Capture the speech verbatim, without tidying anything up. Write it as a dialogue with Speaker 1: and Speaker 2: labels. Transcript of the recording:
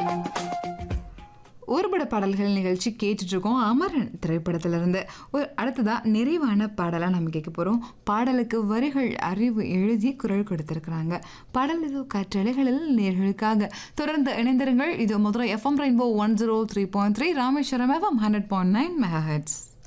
Speaker 1: ஒருபட பாடல்கள் நிகழ்ச்சி கேட்டுட்ருக்கோம். அமரன் திரைப்படத்திலிருந்து ஒரு அடுத்ததாக நிறைவான பாடலாக நம்ம கேட்க போகிறோம். பாடலுக்கு வரிகள் அறிவு எழுதி குரல் கொடுத்துருக்குறாங்க. பாடல் இதோ கற்றலைகளில் நேர்களுக்காக தொடர்ந்து இணைந்திருங்கள். இது Madurai FM rainbow one zero three point three Rameswaram FM hundred point nine mega heads.